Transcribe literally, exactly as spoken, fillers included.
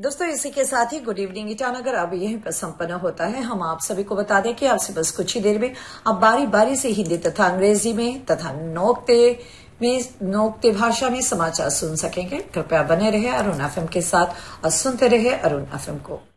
दोस्तों इसी के साथ ही गुड इवनिंग ईटानगर अब यहीं पर संपन्न होता है। हम आप सभी को बता दें कि आपसे बस कुछ ही देर में अब बारी बारी से हिंदी तथा अंग्रेजी में तथा नोकते में नोकते भाषा में समाचार सुन सकेंगे। कृपया बने रहे अरुण एफएम के साथ और सुनते रहे अरुण एफएम को।